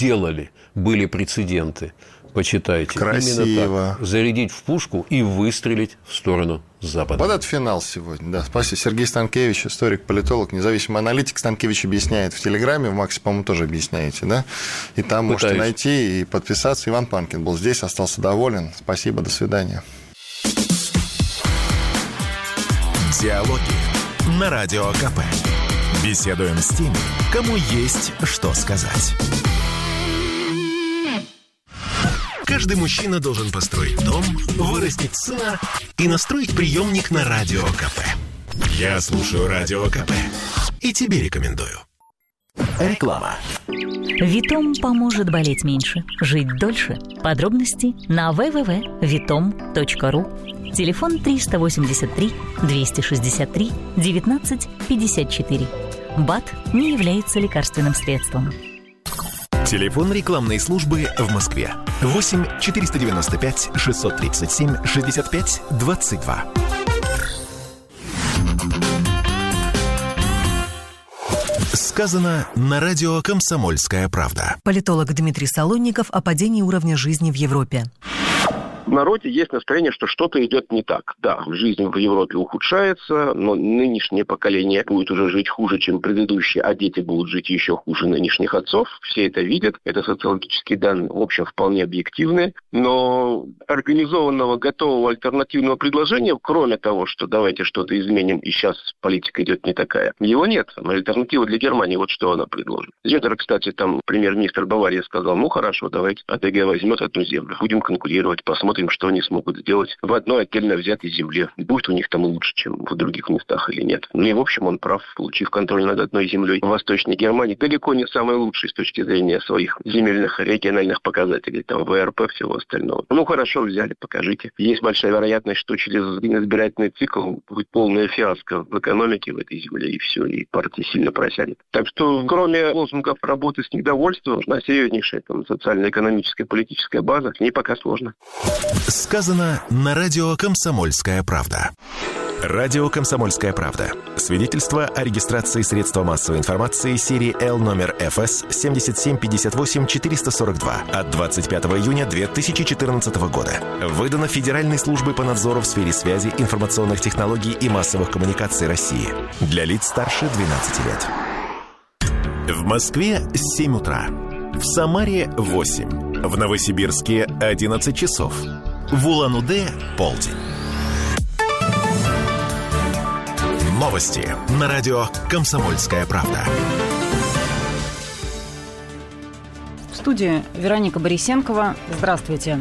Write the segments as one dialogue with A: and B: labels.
A: делали, были прецеденты. Почитайте.
B: Красиво.
A: Именно так. Зарядить в пушку и выстрелить в сторону Запада.
B: Вот это финал сегодня. Да, спасибо. Сергей Станкевич, историк, политолог, независимый аналитик. Станкевич объясняет в Телеграме, в Максе, по-моему, тоже объясняете, да? И там можете найти и подписаться. Иван Панкин был здесь, остался доволен. Спасибо, до свидания.
C: Диалоги на Радио КП. Беседуем с теми, кому есть что сказать. Каждый мужчина должен построить дом, вырастить сына и настроить приемник на Радио КП. Я слушаю Радио КП и тебе рекомендую. Реклама.
D: Витом поможет болеть меньше, жить дольше. Подробности на www.vitom.ru. Телефон 383 263 19 54. БАД не является лекарственным средством.
C: Телефон рекламной службы в Москве 8 495 637 65 22. Сказано на радио «Комсомольская правда».
E: Политолог Дмитрий Солонников о падении уровня жизни в Европе.
F: В народе есть настроение, что что-то идет не так. Да, жизнь в Европе ухудшается, но нынешнее поколение будет уже жить хуже, чем предыдущее, а дети будут жить еще хуже нынешних отцов. Все это видят, это социологические данные, в общем, вполне объективные. Но организованного, готового альтернативного предложения, кроме того, что давайте что-то изменим, и сейчас политика идет не такая, его нет. Альтернатива для Германии, вот что она предложит. Зетер, кстати, там премьер-министр Баварии сказал, ну хорошо, давайте АТГ возьмет одну землю, будем конкурировать, посмотрим, что они смогут сделать в одной отдельно взятой земле. Будет у них там лучше, чем в других местах или нет. Ну и, в общем, он прав, получив контроль над одной землей в Восточной Германии, далеко не самый лучший с точки зрения своих земельных региональных показателей, там, ВРП, всего остального. Ну, хорошо, взяли, покажите. Есть большая вероятность, что через избирательный цикл будет полная фиаско в экономике в этой земле, и все, и партия сильно просядет. Так что, кроме лозунгов работы с недовольством, нужна серьезнейшая там социально-экономическая, политическая база, к ней пока сложно.
C: Сказано на радио «Комсомольская правда». Радио «Комсомольская правда». Свидетельство о регистрации средства массовой информации серии L номер ФС 7758-442 от 25 июня 2014 года. Выдано Федеральной службой по надзору в сфере связи, информационных технологий и массовых коммуникаций России. Для лиц старше 12 лет. В Москве 7 утра. В Самаре 8. В Новосибирске 11 часов. В Улан-Удэ полдень. Новости на радио «Комсомольская правда».
G: В студии Вероника Борисенкова. Здравствуйте.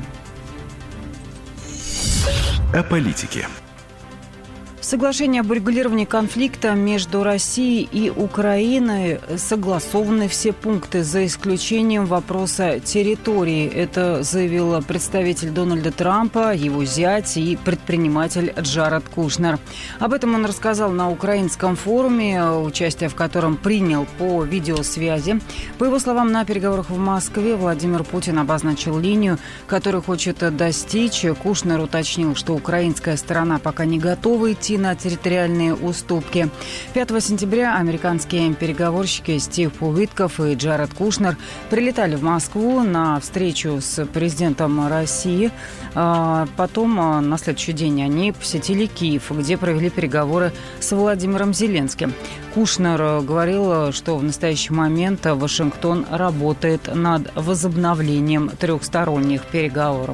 C: О политике.
G: В соглашении об урегулировании конфликта между Россией и Украиной согласованы все пункты, за исключением вопроса территории. Это заявил представитель Дональда Трампа, его зять и предприниматель Джаред Кушнер. Об этом он рассказал на украинском форуме, участие в котором принял по видеосвязи. По его словам, на переговорах в Москве Владимир Путин обозначил линию, которую хочет достичь. Кушнер уточнил, что украинская сторона пока не готова идти на территориальные уступки. 5 сентября американские переговорщики Стив Уитков и Джаред Кушнер прилетали в Москву на встречу с президентом России. Потом на следующий день они посетили Киев, где провели переговоры с Владимиром Зеленским. Кушнер говорил, что в настоящий момент Вашингтон работает над возобновлением трехсторонних переговоров.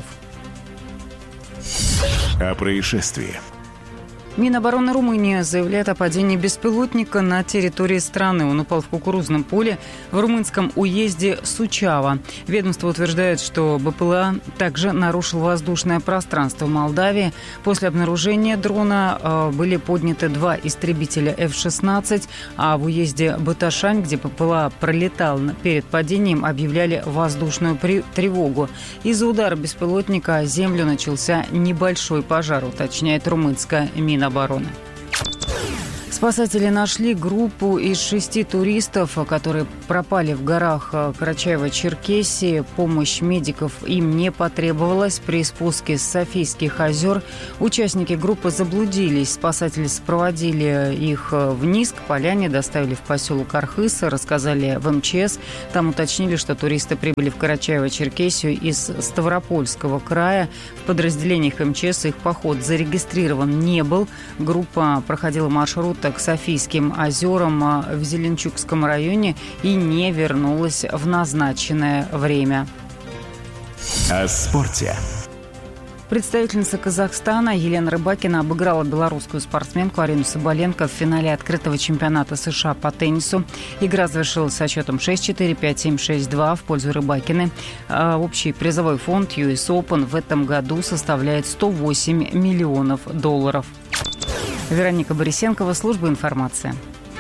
C: О происшествии.
G: Минобороны Румынии заявляет о падении беспилотника на территории страны. Он упал в кукурузном поле в румынском уезде Сучава. Ведомство утверждает, что БПЛА также нарушил воздушное пространство Молдавии. После обнаружения дрона были подняты 2 истребителя F-16, а в уезде Баташань, где БПЛА пролетал перед падением, объявляли воздушную тревогу. Из-за удара беспилотника о землю начался небольшой пожар, уточняет румынская Минобороны. Спасатели нашли группу из 6 туристов, которые пропали в горах Карачаево-Черкесии. Помощь медиков им не потребовалась. При спуске с Софийских озер участники группы заблудились. Спасатели сопроводили их вниз к поляне, доставили в поселок Архыз, рассказали в МЧС. Там уточнили, что туристы прибыли в Карачаево-Черкесию из Ставропольского края. В подразделениях МЧС их поход зарегистрирован не был. Группа проходила маршрут к Софийским озерам в Зеленчукском районе и не вернулась в назначенное время.
C: О спорте.
G: Представительница Казахстана Елена Рыбакина обыграла белорусскую спортсменку Арину Соболенко в финале открытого чемпионата США по теннису. Игра завершилась со счетом 6-4, 5-7, 6-2 в пользу Рыбакиной. Общий призовой фонд US Open в этом году составляет $108 миллионов. Вероника Борисенкова, служба информации.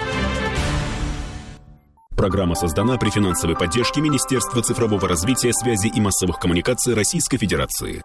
H: Программа создана при финансовой поддержке Министерства цифрового развития, связи и массовых коммуникаций Российской Федерации.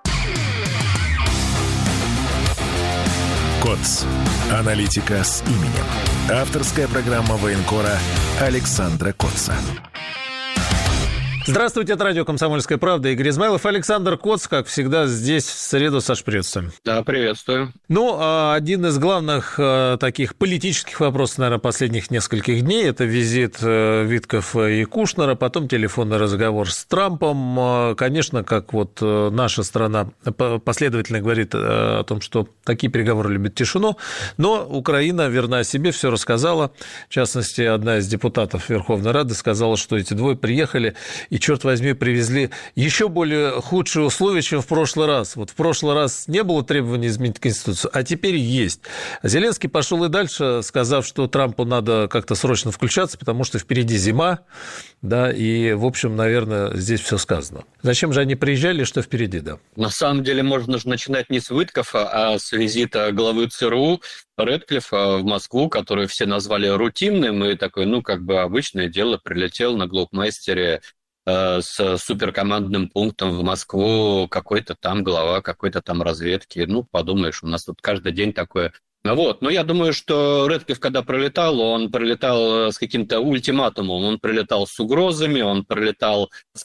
C: КОЦ. Аналитика с именем. Авторская программа военкора Александра Коца.
A: Здравствуйте, это радио «Комсомольская правда». Игорь Измайлов, Александр Коц, как всегда, здесь в среду. Саш, приветствуем.
I: Да, приветствую.
A: Один из главных таких политических вопросов, наверное, последних нескольких дней – это визит Витков и Кушнера, потом телефонный разговор с Трампом. Конечно, как вот наша страна последовательно говорит о том, что такие переговоры любят тишину, но Украина верна себе, все рассказала. В частности, одна из депутатов Верховной Рады сказала, что эти двое приехали и, черт возьми, привезли еще более худшие условия, чем в прошлый раз. Вот в прошлый раз не было требований изменить Конституцию, а теперь есть. Зеленский пошел и дальше, сказав, что Трампу надо как-то срочно включаться, потому что впереди зима, да, и, в общем, наверное, здесь все сказано. Зачем же они приезжали, что впереди, да?
I: На самом деле, можно же начинать не с Виткофа, а с визита главы ЦРУ Рэдклиффа в Москву, который все назвали рутинным, и такой, обычное дело, прилетел на глоубмейстере с суперкомандным пунктом в Москву, какой-то там глава, какой-то там разведки. Подумаешь, у нас тут каждый день такое. Но я думаю, что Рэдклифф, когда прилетал, он прилетал с каким-то ультиматумом, он прилетал с угрозами, он прилетал с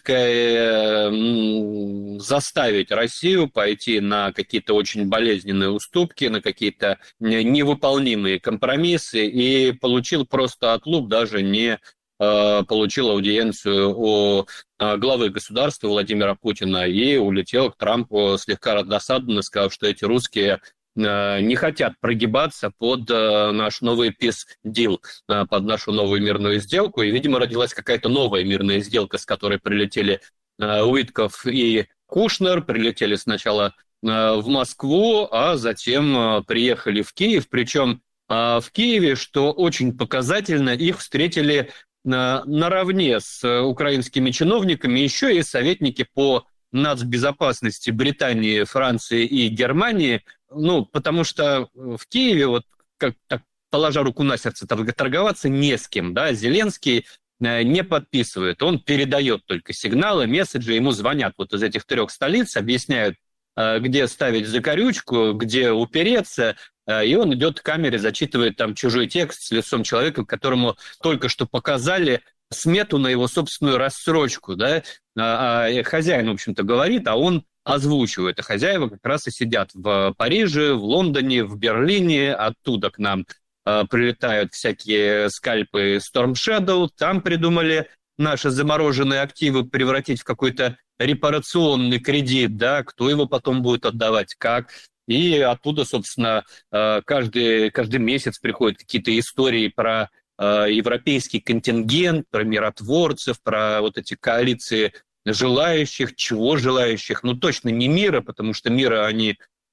I: попыткой заставить Россию пойти на какие-то очень болезненные уступки, на какие-то невыполнимые компромиссы, и получил просто отлуп, даже не получил аудиенцию у главы государства Владимира Путина и улетел к Трампу слегка раздосадованно, сказав, что эти русские не хотят прогибаться под наш новый peace deal, под нашу новую мирную сделку. И, видимо, родилась какая-то новая мирная сделка, с которой прилетели Уитков и Кушнер, прилетели сначала в Москву, а затем приехали в Киев. Причем в Киеве, что очень показательно, их встретили наравне с украинскими чиновниками еще и советники по нацбезопасности Британии, Франции и Германии. Потому что в Киеве, положа руку на сердце, торговаться не с кем. Да? Зеленский не подписывает, он передает только сигналы, месседжи, ему звонят из этих 3 столиц, объясняют, где ставить закорючку, где упереться, и он идет к камере, зачитывает там чужой текст с лицом человека, которому только что показали смету на его собственную рассрочку, да, хозяин, в общем-то, говорит, а он озвучивает, а хозяева как раз и сидят в Париже, в Лондоне, в Берлине, оттуда к нам прилетают всякие скальпы Storm Shadow, там придумали наши замороженные активы превратить в какой-то репарационный кредит, да, кто его потом будет отдавать, как. И оттуда, собственно, каждый месяц приходят какие-то истории про европейский контингент, про миротворцев, про вот эти коалиции желающих, чего желающих. Точно не мира, потому что мира они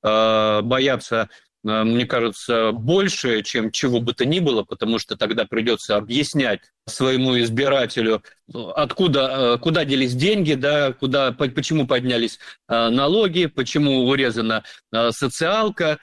I: боятся, мне кажется, больше, чем чего бы то ни было, потому что тогда придется объяснять своему избирателю, куда делись деньги, да, почему поднялись налоги, почему урезана социалка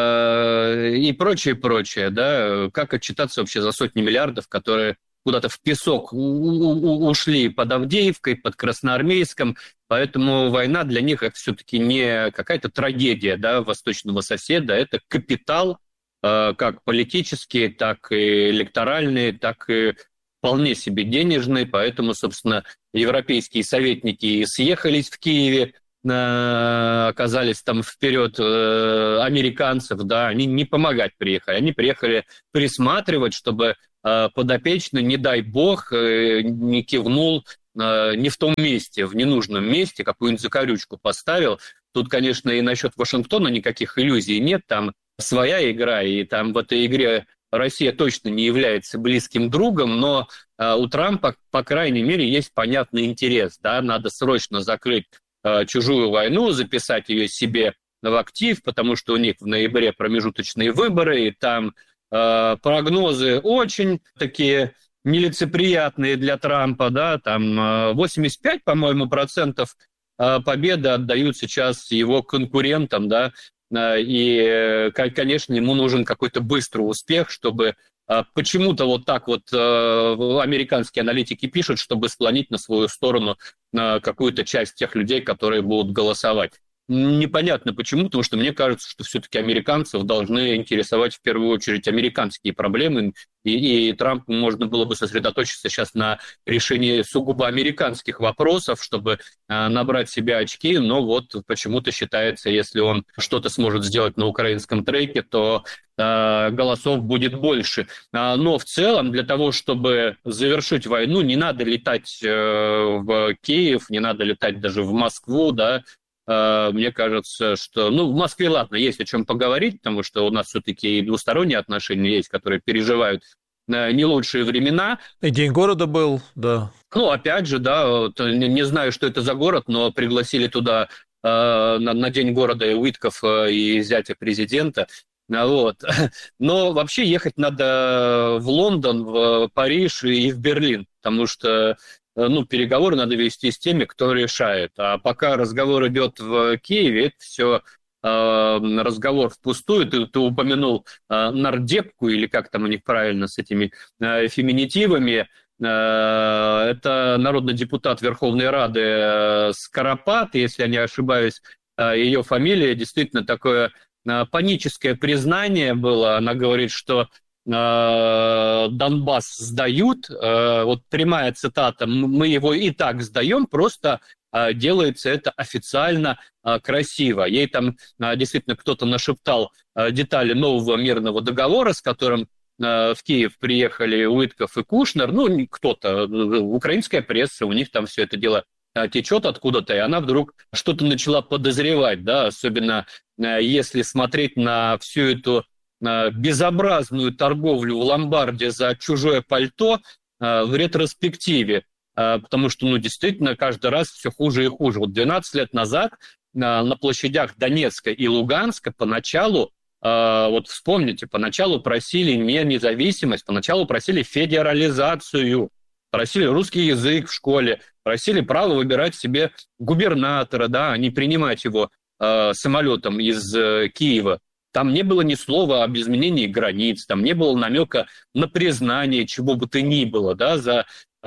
I: и прочее, да, как отчитаться вообще за сотни миллиардов, которые куда-то в песок ушли под Авдеевкой, под Красноармейском, поэтому война для них это все-таки не какая-то трагедия, да, восточного соседа, это капитал, как политические, так и электоральные, так и вполне себе денежные. Поэтому, собственно, европейские советники съехались в Киеве, оказались там вперед американцев, да, они не помогать приехали, они приехали присматривать, чтобы подопечный, не дай бог, не кивнул не в том месте, в ненужном месте, какую-нибудь закорючку поставил. Тут, конечно, и насчет Вашингтона никаких иллюзий нет, там своя игра, и там в этой игре Россия точно не является близким другом, но у Трампа, по крайней мере, есть понятный интерес, да, надо срочно закрыть чужую войну, записать ее себе в актив, потому что у них в ноябре промежуточные выборы, и там прогнозы очень такие нелицеприятные для Трампа, да, там 85, по-моему, процентов победы отдают сейчас его конкурентам, да, и, конечно, ему нужен какой-то быстрый успех, чтобы почему-то вот так вот американские аналитики пишут, чтобы склонить на свою сторону какую-то часть тех людей, которые будут голосовать. Непонятно почему, потому что мне кажется, что все-таки американцев должны интересовать в первую очередь американские проблемы, и Трампу можно было бы сосредоточиться сейчас на решении сугубо американских вопросов, чтобы набрать себе очки, но вот почему-то считается, если он что-то сможет сделать на украинском треке, то голосов будет больше. Но в целом для того, чтобы завершить войну, не надо летать в Киев, не надо летать даже в Москву, да. Мне кажется, что... Ну, в Москве, ладно, есть о чем поговорить, потому что у нас все-таки и двусторонние отношения есть, которые переживают не лучшие времена.
A: И День города был, да.
I: Ну, опять же, да, вот, не знаю, что это за город, но пригласили туда на День города и Уитков, и зятя президента. Вот. Но вообще ехать надо в Лондон, в Париж и в Берлин, потому что переговоры надо вести с теми, кто решает. А пока разговор идет в Киеве, это все разговор впустую. Ты упомянул нардепку, или как там у них правильно с этими феминитивами. Это народный депутат Верховной Рады Скоропад, если я не ошибаюсь, ее фамилия, действительно такое паническое признание было. Она говорит, что Донбасс сдают, вот прямая цитата, мы его и так сдаем, просто делается это официально красиво. Ей там действительно кто-то нашептал детали нового мирного договора, с которым в Киев приехали Уитков и Кушнер, кто-то, украинская пресса, у них там все это дело течет откуда-то, и она вдруг что-то начала подозревать, да, особенно если смотреть на всю эту безобразную торговлю в ломбарде за чужое пальто в ретроспективе, потому что, действительно, каждый раз все хуже и хуже. Вот 12 лет назад на площадях Донецка и Луганска поначалу, вот вспомните, поначалу просили не независимость, поначалу просили федерализацию, просили русский язык в школе, просили право выбирать себе губернатора, да, а не принимать его самолетом из Киева. Там не было ни слова об изменении границ, там не было намека на признание чего бы то ни было, да, за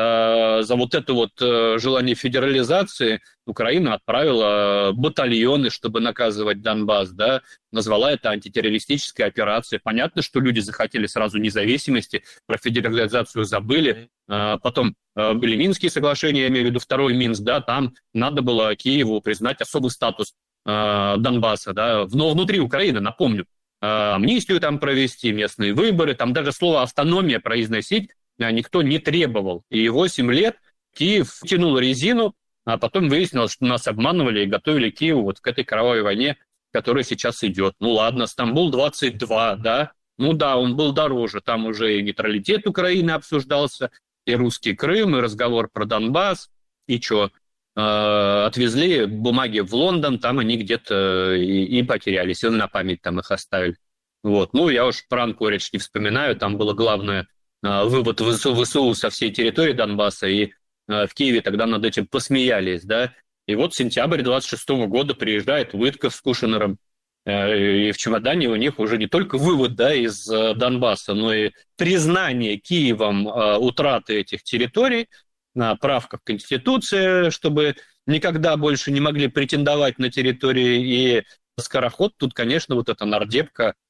I: вот это вот желание федерализации Украина отправила батальоны, чтобы наказывать Донбасс, да, назвала это антитеррористической операцией. Понятно, что люди захотели сразу независимости, про федерализацию забыли. Потом были Минские соглашения, я имею в виду второй Минск, да, там надо было Киеву признать особый статус Донбасса, да, но внутри Украины, напомню, амнистию там провести, местные выборы, там даже слово «автономия» произносить никто не требовал. И 8 лет Киев тянул резину, а потом выяснилось, что нас обманывали и готовили Киеву вот к этой кровавой войне, которая сейчас идет. Ну ладно, Стамбул-22, да, он был дороже, там уже и нейтралитет Украины обсуждался, и русский Крым, и разговор про Донбасс, и что? Отвезли бумаги в Лондон, там они где-то и потерялись, и на память там их оставили. Вот. Я уж про Анкоридж не вспоминаю, там было главное вывод ВСУ со всей территории Донбасса, и в Киеве тогда над этим посмеялись, да. И вот сентябрь 26 года приезжает Уитков с Кушнером, и в чемодане у них уже не только вывод, да, из Донбасса, но и признание Киевом утраты этих территорий, правка в Конституции, чтобы никогда больше не могли претендовать на территории, и скороход тут, конечно, вот эта нардепка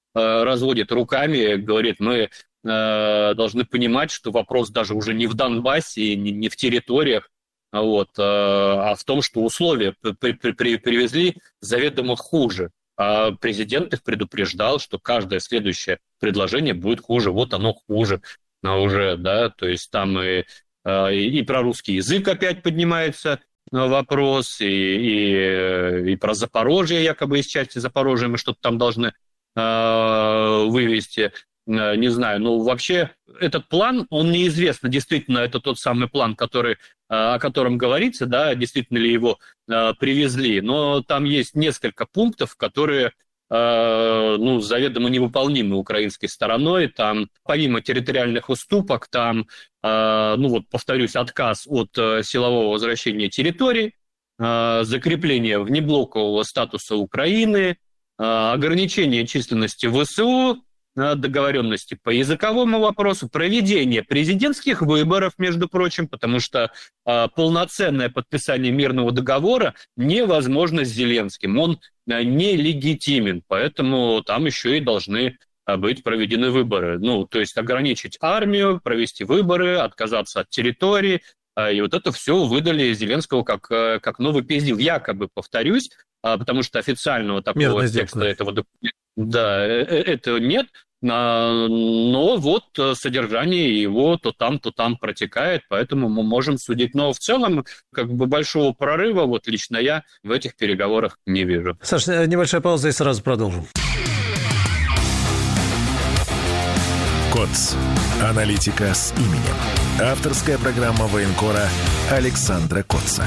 I: разводит руками, говорит, мы должны понимать, что вопрос даже уже не в Донбассе, не в территориях, а в том, что условия привезли заведомо хуже. А президент их предупреждал, что каждое следующее предложение будет хуже. Вот оно хуже уже, да, то есть там и про русский язык опять поднимается вопрос, и про Запорожье, якобы из части Запорожья мы что-то там должны вывести. Не знаю, вообще этот план, он неизвестно, действительно, это тот самый план, о котором говорится, да, действительно ли его привезли, но там есть несколько пунктов, которые, заведомо невыполнимы украинской стороной, там, помимо территориальных уступок, там, повторюсь, отказ от силового возвращения территорий, закрепление внеблокового статуса Украины, ограничение численности ВСУ, договоренности по языковому вопросу, проведение президентских выборов, между прочим, потому что полноценное подписание мирного договора невозможно с Зеленским. Он нелегитимен, поэтому там еще и должны быть проведены выборы. То есть ограничить армию, провести выборы, отказаться от территории. И вот это все выдали Зеленского как новый пиздил. Якобы, повторюсь, потому что официального такого текста этого документа, да, этого нет, но вот содержание его то там протекает, поэтому мы можем судить. Но в целом, большого прорыва вот лично я в этих переговорах не вижу.
A: Саша, небольшая пауза и сразу продолжим.
C: КОЦ. Аналитика с именем. Авторская программа военкора Александра Котца.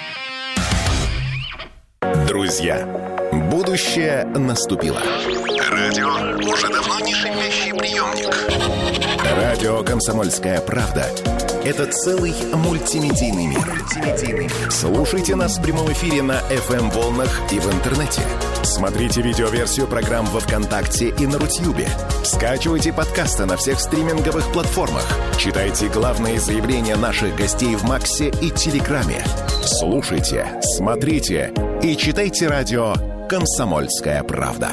C: Друзья, будущее наступило. Радио уже давно не шипящий приемник. Радио «Комсомольская правда» — это целый мультимедийный мир. Слушайте нас в прямом эфире на FM-волнах и в интернете. Смотрите видеоверсию программ во ВКонтакте и на Рутьюбе. Скачивайте подкасты на всех стриминговых платформах. Читайте главные заявления наших гостей в Максе и Телеграме. Слушайте, смотрите и читайте радио «Комсомольская правда».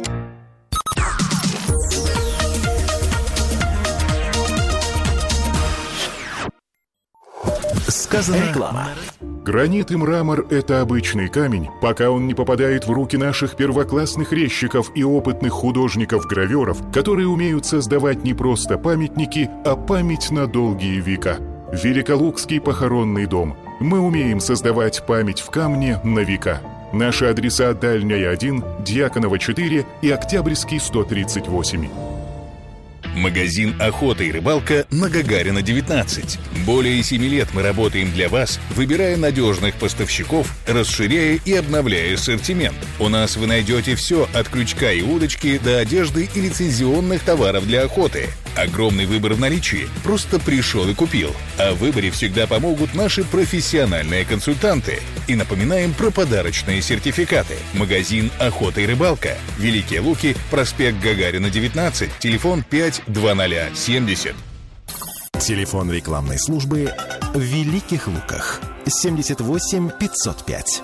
C: Сказано реклама.
J: Гранит и мрамор – это обычный камень, пока он не попадает в руки наших первоклассных резчиков и опытных художников-гравёров, которые умеют создавать не просто памятники, а память на долгие века. Великолукский похоронный дом. Мы умеем создавать память в камне на века. Наши адреса: Дальняя 1, Дьяконова 4 и Октябрьский 138.
K: Магазин «Охота и рыбалка» на Гагарина, 19. Более 7 лет мы работаем для вас, выбирая надежных поставщиков, расширяя и обновляя ассортимент. У нас вы найдете все от крючка и удочки до одежды и лицензионных товаров для охоты. Огромный выбор в наличии. Просто пришел и купил. А в выборе всегда помогут наши профессиональные консультанты. И напоминаем про подарочные сертификаты. Магазин «Охота и рыбалка». Великие Луки, проспект Гагарина, 19. Телефон 52070.
C: Телефон рекламной службы в Великих Луках. 78 505.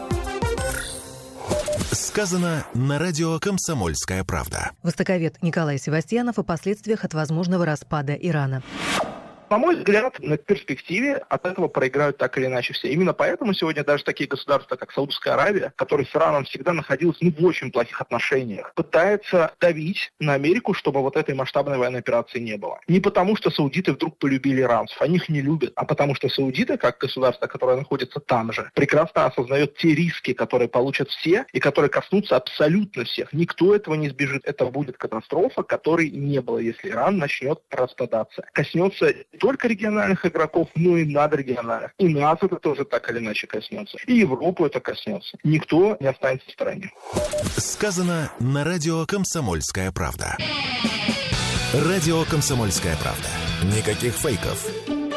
C: Сказано на радио «Комсомольская правда».
E: Востоковед Николай Севастьянов о последствиях от возможного распада Ирана.
L: На мой взгляд, на перспективе от этого проиграют так или иначе все. Именно поэтому сегодня даже такие государства, как Саудовская Аравия, которые с Ираном всегда находились в очень плохих отношениях, пытаются давить на Америку, чтобы вот этой масштабной военной операции не было. Не потому, что саудиты вдруг полюбили иранцев, они их не любят, а потому что саудиты, как государство, которое находится там же, прекрасно осознает те риски, которые получат все и которые коснутся абсолютно всех. Никто этого не избежит. Это будет катастрофа, которой не было, если Иран начнет распадаться. Коснется не только региональных игроков, но и надрегиональных. И нас это тоже так или иначе коснется. И Европу это коснется. Никто не останется в стороне.
C: Сказано на радио «Комсомольская правда». Радио «Комсомольская правда». Никаких фейков.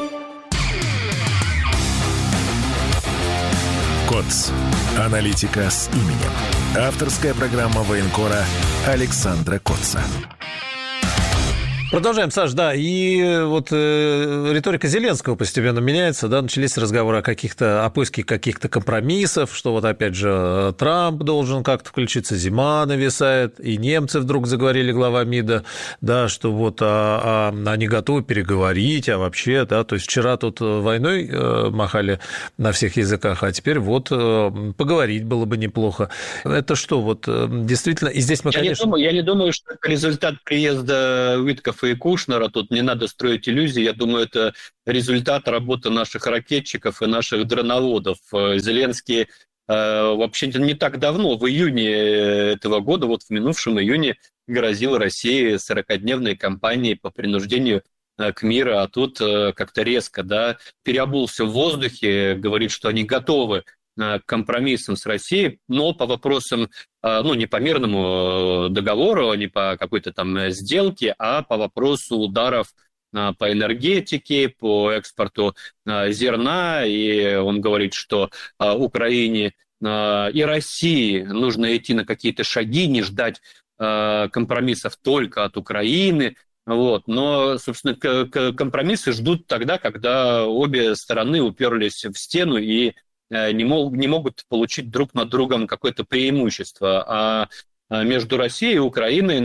C: КОЦ. Аналитика с именем. Авторская программа военкора Александра Котца.
A: Продолжаем, Саш, да, и вот риторика Зеленского постепенно меняется, да, начались разговоры о поиске каких-то компромиссов, что вот опять же Трамп должен как-то включиться, зима нависает, и немцы вдруг заговорили, глава МИДа, да, что вот они готовы переговорить, а вообще, да, то есть вчера тут войной махали на всех языках, а теперь вот поговорить было бы неплохо. Это что, вот действительно, и здесь мы, конечно...
I: Я не думаю, что это результат приезда Уиткофа и Кушнера, тут не надо строить иллюзии, я думаю, это результат работы наших ракетчиков и наших дроноводов. Зеленский вообще не так давно, в июне этого года, вот в минувшем июне, грозил России 40-дневной кампанией по принуждению к миру, а тут как-то резко, да, переобулся в воздухе, говорит, что они готовы к компромиссам с Россией, но по вопросам, не по мирному договору, не по какой-то там сделке, а по вопросу ударов по энергетике, по экспорту зерна. И он говорит, что Украине и России нужно идти на какие-то шаги, не ждать компромиссов только от Украины. Вот. Но, собственно, компромиссы ждут тогда, когда обе стороны уперлись в стену и не могут получить друг над другом какое-то преимущество. А между Россией и Украиной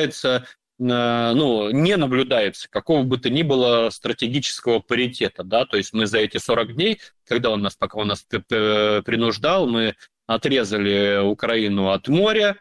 I: не наблюдается какого бы то ни было стратегического паритета. Да? То есть мы за эти 40 дней, пока он нас принуждал, мы отрезали Украину от моря,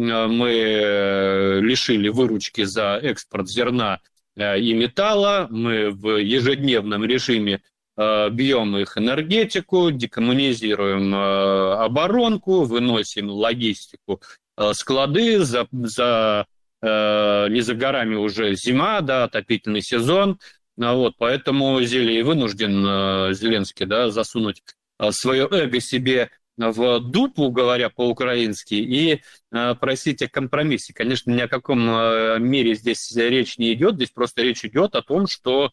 I: мы лишили выручки за экспорт зерна и металла, мы в ежедневном режиме бьем их энергетику, декоммунизируем оборонку, выносим логистику, склады, не за горами уже зима, да, отопительный сезон, вот, поэтому вынужден Зеленский, да, засунуть свое эго себе в дупу, говоря по-украински, и просить о компромиссе. Конечно, ни о каком мире здесь речь не идет, здесь просто речь идет о том, что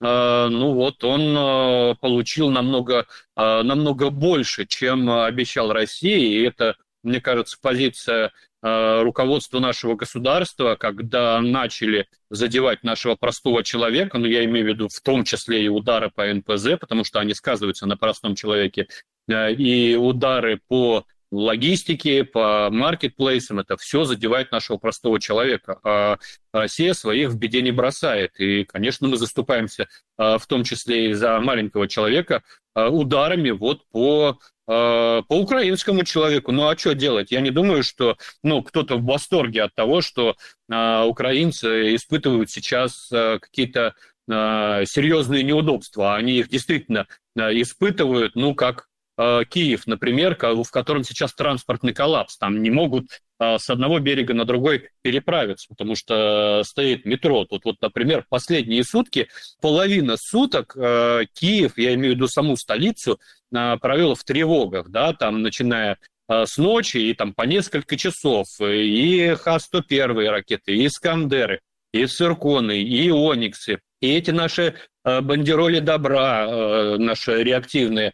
I: он получил намного больше, чем обещал России, и это, мне кажется, позиция руководства нашего государства, когда начали задевать нашего простого человека, я имею в виду в том числе и удары по НПЗ, потому что они сказываются на простом человеке, и удары по логистике, по маркетплейсам, это все задевает нашего простого человека. А Россия своих в беде не бросает. И, конечно, мы заступаемся в том числе и за маленького человека ударами вот по украинскому человеку. Ну, а что делать? Я не думаю, что кто-то в восторге от того, что украинцы испытывают сейчас какие-то серьезные неудобства. Они их действительно испытывают, как Киев, например, в котором сейчас транспортный коллапс. Там не могут с одного берега на другой переправиться, потому что стоит метро. Тут вот, например, последние сутки, половина суток Киев, я имею в виду саму столицу, провел в тревогах, да, там, начиная с ночи и там по несколько часов. И Х-101 ракеты, и Искандеры, и Цирконы, и Ониксы, и эти наши бандероли добра, наши реактивные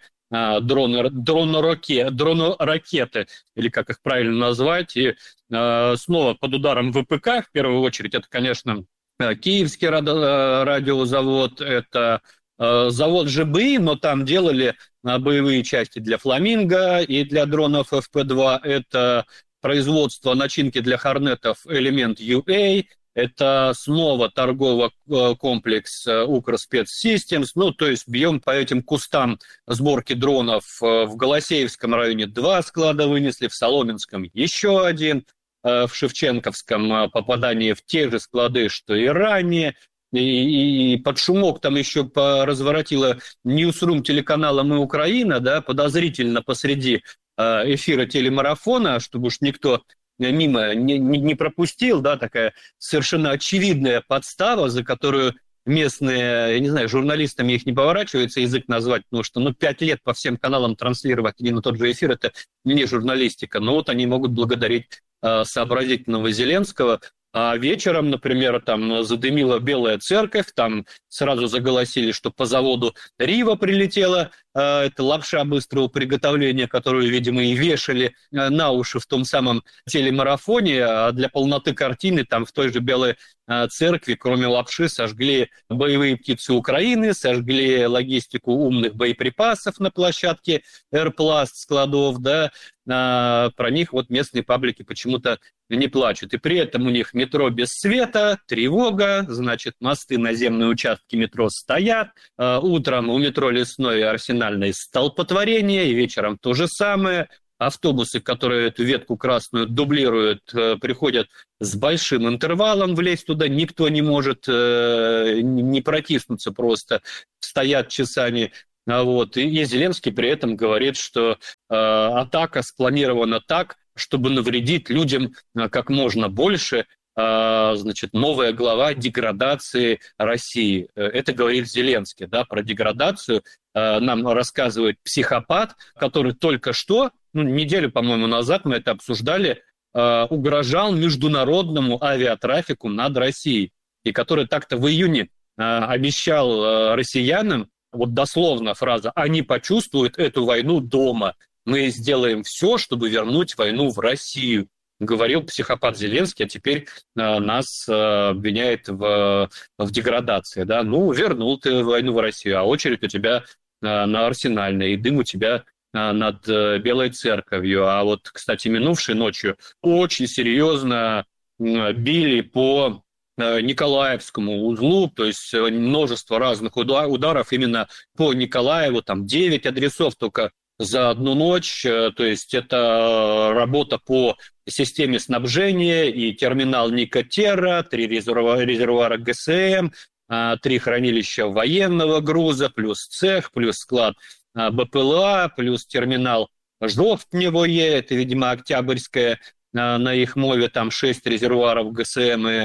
I: дроны-ракеты, или как их правильно назвать, и снова под ударом ВПК, в первую очередь, это, конечно, Киевский радиозавод, это завод ЖБИ, но там делали боевые части для «Фламинго» и для дронов FP2, это производство начинки для «Хорнетов» «Элемент UA», это снова торговый комплекс «Укрспецсистемс». То есть бьем по этим кустам сборки дронов. В Голосеевском районе 2 склада вынесли, в Соломенском еще 1, в Шевченковском попадание в те же склады, что и ранее. И под шумок там еще разворотила Ньюсрум телеканала «Мы Украина», да, подозрительно посреди эфира телемарафона, чтобы уж никто мимо не пропустил, да, такая совершенно очевидная подстава, за которую местные, я не знаю, журналистами их не поворачивается язык назвать, потому что 5 лет по всем каналам транслировать один и тот же эфир, это не журналистика. Но вот они могут благодарить сообразительного Зеленского. А вечером, например, там задымила Белая Церковь, там сразу заголосили, что по заводу Рива прилетела это лапша быстрого приготовления, которую, видимо, и вешали на уши в том самом телемарафоне. А для полноты картины там в той же Белой церкви, кроме лапши, сожгли боевые птицы Украины, сожгли логистику умных боеприпасов на площадке Airplast складов, да, про них вот местные паблики почему-то не плачут. И при этом у них метро без света, тревога, значит, мосты, наземные участки метро стоят, утром у метро Лесной и Арсенальной столпотворение, и вечером то же самое. Автобусы, которые эту ветку красную дублируют, приходят с большим интервалом, влезть туда никто не может, не протиснуться просто, стоят часами. Вот. И Зеленский при этом говорит, что атака спланирована так, чтобы навредить людям как можно больше. Значит, новая глава деградации России. Это говорит Зеленский, да, про деградацию. Нам рассказывает психопат, который только что, неделю, по-моему, назад мы это обсуждали, угрожал международному авиатрафику над Россией, и который так-то в июне обещал россиянам, вот дословно фраза, они почувствуют эту войну дома. Мы сделаем все, чтобы вернуть войну в Россию. Говорил психопат Зеленский, а теперь нас обвиняет в деградации. Да? Вернул ты войну в Россию, а очередь у тебя на Арсенальной, и дым у тебя над Белой церковью. А вот, кстати, минувшей ночью очень серьезно били по Николаевскому узлу, то есть множество разных ударов именно по Николаеву, там 9 адресов только за одну ночь, то есть это работа по системе снабжения и терминал Никотера, 3 резервуара ГСМ, 3 хранилища военного груза, плюс цех, плюс склад БПЛА, плюс терминал Жовтневое, это, видимо, Октябрьское, на их мове там 6 резервуаров ГСМ и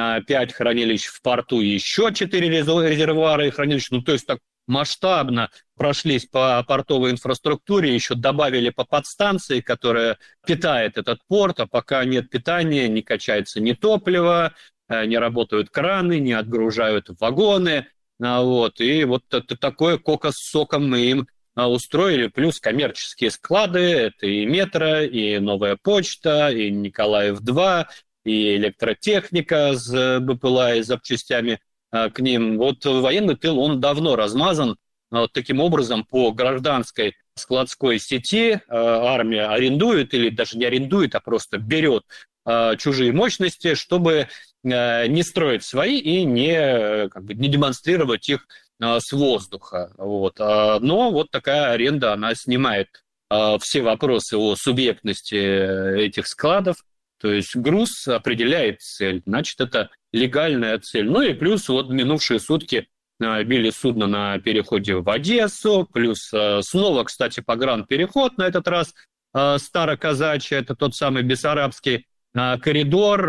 I: 5 хранилищ в порту, еще 4 резервуара и хранилища, то есть так масштабно прошлись по портовой инфраструктуре, еще добавили по подстанции, которая питает этот порт, а пока нет питания, не качается ни топливо, не работают краны, не отгружают вагоны, вот, и вот это такое кока с соком мы им устроили, плюс коммерческие склады, это и метро, и Новая почта, и Николаев-2, и электротехника с БПЛА и запчастями к ним. Вот военный тыл, он давно размазан. Таким образом, по гражданской складской сети армия арендует, или даже не арендует, а просто берет чужие мощности, чтобы не строить свои и не демонстрировать их с воздуха. Вот. Но вот такая аренда, она снимает все вопросы о субъектности этих складов. То есть груз определяет цель, значит, это легальная цель. И плюс вот минувшие сутки били судно на переходе в Одессу, плюс снова, кстати, погранпереход, на этот раз староказачий, это тот самый Бессарабский коридор,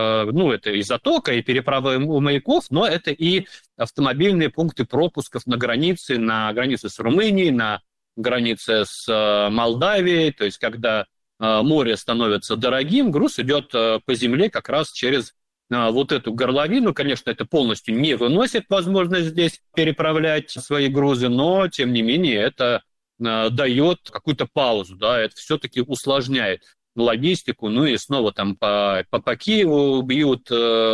I: это и затока, и переправа у маяков, но это и автомобильные пункты пропусков на границе с Румынией, на границе с Молдавией, то есть когда море становится дорогим, груз идет по земле как раз через вот эту горловину. Конечно, это полностью не выносит возможность здесь переправлять свои грузы, но, тем не менее, это дает какую-то паузу, да, это все-таки усложняет логистику, и снова там по Киеву бьют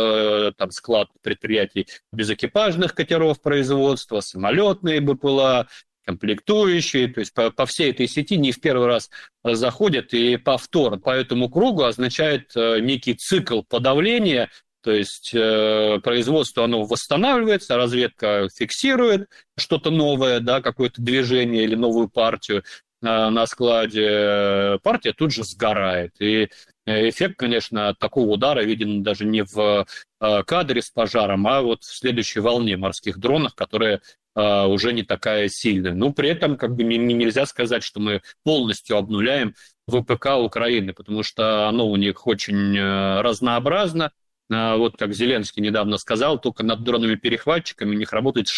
I: там склад предприятий безэкипажных катеров производства, самолетные БПЛА, комплектующие, то есть по всей этой сети не в первый раз заходят, и повтор по этому кругу означает некий цикл подавления, то есть производство, оно восстанавливается, разведка фиксирует что-то новое, да, какое-то движение или новую партию на складе, партия тут же сгорает. И эффект, конечно, такого удара виден даже не в кадре с пожаром, а вот в следующей волне морских дронов, которые уже не такая сильная. Но при этом нельзя сказать, что мы полностью обнуляем ВПК Украины, потому что оно у них очень разнообразно. Вот как Зеленский недавно сказал, только над дронами-перехватчиками у них работает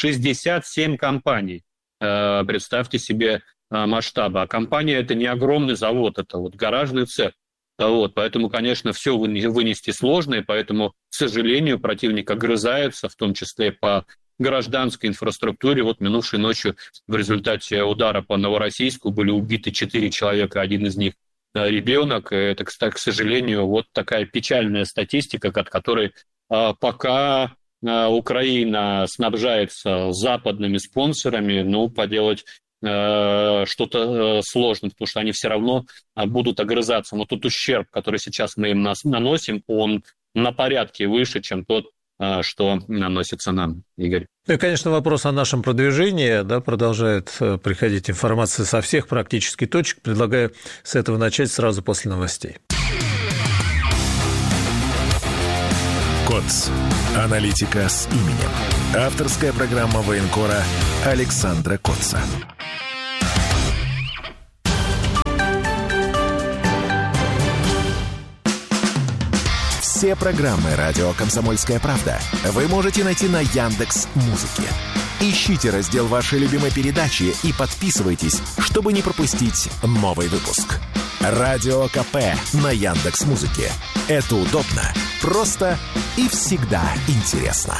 I: 67 компаний. Представьте себе масштабы. А компания – это не огромный завод, это вот гаражный цех. Вот, поэтому, конечно, все вынести сложно, и поэтому, к сожалению, противник огрызается, в том числе по гражданской инфраструктуре. Вот минувшей ночью в результате удара по Новороссийску были убиты 4 человека, один из них ребенок. Это, к сожалению, вот такая печальная статистика, от которой пока Украина снабжается западными спонсорами, поделать что-то сложно, потому что они все равно будут огрызаться. Но тот ущерб, который сейчас мы им наносим, он на порядке выше, чем тот, что наносится нам, Игорь.
A: И, конечно, вопрос о нашем продвижении, продолжает приходить информация со всех практически точек. Предлагаю с этого начать сразу после новостей.
C: КОЦ. Аналитика с именем. Авторская программа военкора Александра Котца. Все программы «Радио Комсомольская правда» вы можете найти на Яндекс.Музыке. Ищите раздел вашей любимой передачи и подписывайтесь, чтобы не пропустить новый выпуск. Радио КП на Яндекс.Музыке. Это удобно, просто и всегда интересно.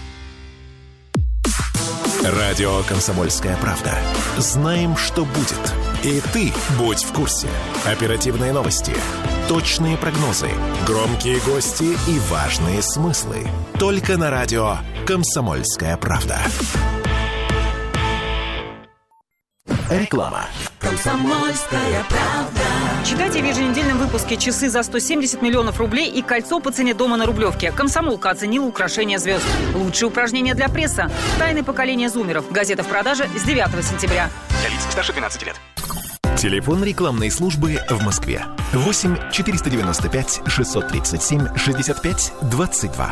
C: Радио «Комсомольская правда». Знаем, что будет. И ты будь в курсе. Оперативные новости, точные прогнозы, громкие гости и важные смыслы. Только на радио «Комсомольская правда». Реклама.
M: «Комсомольская правда». Читайте в еженедельном выпуске часы за 170 миллионов рублей и кольцо по цене дома на Рублевке. «Комсомолка» оценила украшение звезд. Лучшие упражнения для пресса. Тайны поколения зумеров. Газета в продаже с 9 сентября.
N: Для лиц старше 12 лет.
C: Телефон рекламной службы в Москве. 8 495 637 65 22.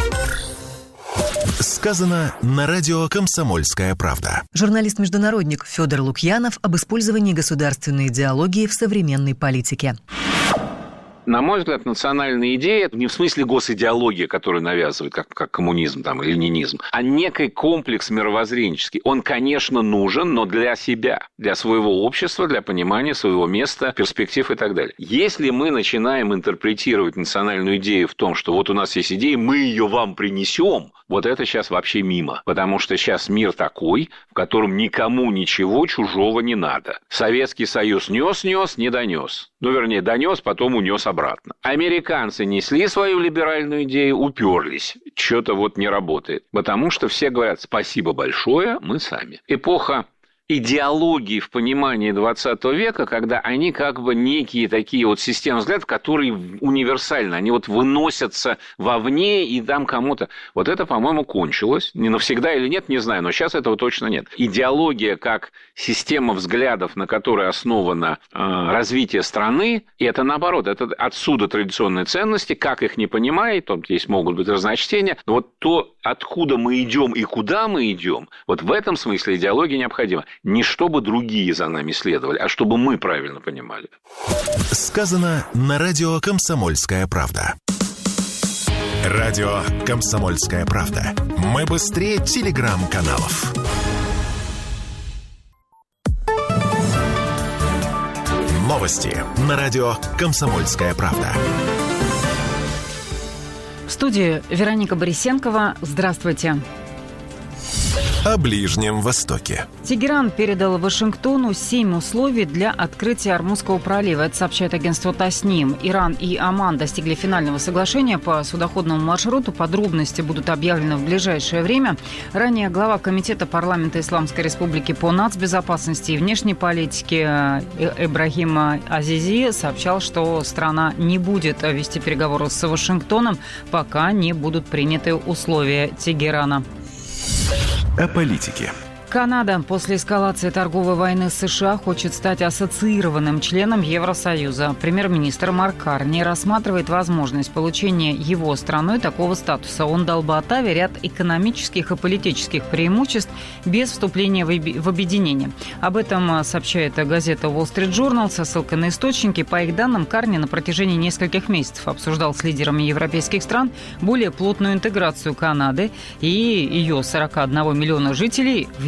C: Сказано на радио «Комсомольская правда».
E: Журналист-международник Федор Лукьянов об использовании государственной идеологии в современной политике.
O: На мой взгляд, национальная идея не в смысле госидеология, которую навязывают, как коммунизм там, или ленинизм, а некий комплекс мировоззренческий. Он, конечно, нужен, но для себя, для своего общества, для понимания своего места, перспектив и так далее. Если мы начинаем интерпретировать национальную идею в том, что вот у нас есть идея, мы ее вам принесем, вот это сейчас вообще мимо. Потому что сейчас мир такой, в котором никому ничего чужого не надо. Советский Союз нес, не донес. Вернее, донес, потом унес обратно. Американцы несли свою либеральную идею, уперлись. Что-то вот не работает. Потому что все говорят: спасибо большое, мы сами. Эпоха идеологии в понимании 20 века, когда они как бы некие такие вот системы взглядов, которые универсальны, они вот выносятся вовне и там кому-то. Вот это, по-моему, кончилось. Не навсегда или нет, не знаю, но сейчас этого точно нет. Идеология как система взглядов, на которой основано развитие страны, и это наоборот, это отсюда традиционные ценности, как их не понимая, там здесь могут быть разночтения, но вот то, откуда мы идем и куда мы идем, вот в этом смысле идеология необходима. Не чтобы другие за нами следовали, а чтобы мы правильно понимали.
C: Сказано на радио «Комсомольская правда». Радио «Комсомольская правда». Мы быстрее телеграм-каналов. Новости на радио «Комсомольская правда».
G: В студии Вероника Борисенкова. Здравствуйте.
C: О Ближнем Востоке.
G: Тегеран передал Вашингтону 7 условий для открытия Ормузского пролива. Это сообщает агентство ТАСНИМ. Иран и Оман достигли финального соглашения по судоходному маршруту. Подробности будут объявлены в ближайшее время. Ранее глава Комитета парламента Исламской Республики по нацбезопасности и внешней политике Ибрагим Азизи сообщал, что страна не будет вести переговоры с Вашингтоном, пока не будут приняты условия Тегерана.
C: О политике.
G: Канада после эскалации торговой войны с США хочет стать ассоциированным членом Евросоюза. Премьер-министр Марк Карни рассматривает возможность получения его страной такого статуса. Он дал бы Оттаве ряд экономических и политических преимуществ без вступления в объединение. Об этом сообщает газета Wall Street Journal со ссылкой на источники. По их данным, Карни на протяжении нескольких месяцев обсуждал с лидерами европейских стран более плотную интеграцию Канады и ее 41 миллиона жителей в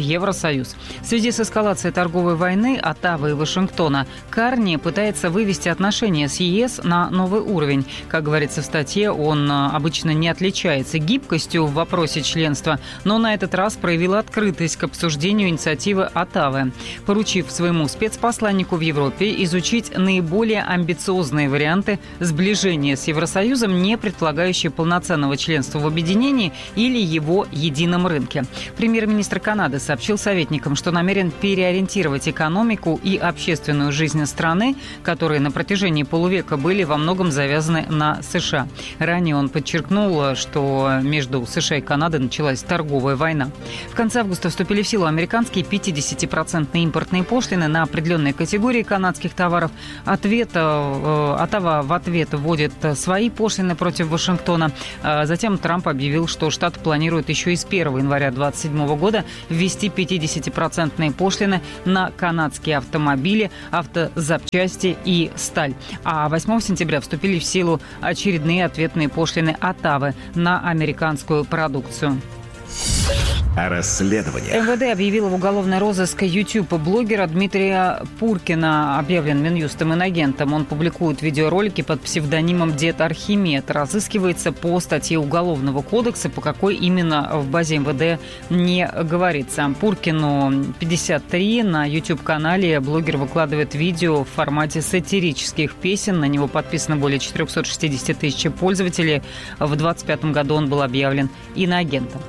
G: Евросоюз. В связи с эскалацией торговой войны Оттавы и Вашингтона Карни пытается вывести отношения с ЕС на новый уровень. Как говорится в статье, он обычно не отличается гибкостью в вопросе членства, но на этот раз проявил открытость к обсуждению инициативы Оттавы, поручив своему спецпосланнику в Европе изучить наиболее амбициозные варианты сближения с Евросоюзом, не предполагающие полноценного членства в объединении или его едином рынке. Премьер-министр Канады сообщил советникам, что намерен переориентировать экономику и общественную жизнь страны, которые на протяжении полувека были во многом завязаны на США. Ранее он подчеркнул, что между США и Канадой началась торговая война. В конце августа вступили в силу американские 50% импортные пошлины на определенные категории канадских товаров. Оттава в ответ вводит свои пошлины против Вашингтона. Затем Трамп объявил, что штат планирует еще и с 1 января 2027 года ввести 50% пошлины на канадские автомобили, автозапчасти и сталь. А 8 сентября вступили в силу очередные ответные пошлины Оттавы на американскую продукцию.
C: Расследование.
G: МВД объявило в уголовный розыск YouTube-блогера Дмитрия Пуркина, объявлен Минюстом инагентом. Он публикует видеоролики под псевдонимом Дед Архимед. Разыскивается по статье Уголовного кодекса, по какой именно в базе МВД не говорится. Пуркину 53. На YouTube-канале блогер выкладывает видео в формате сатирических песен. На него подписано более 460 тысяч пользователей. В 2025 году он был объявлен иноагентом.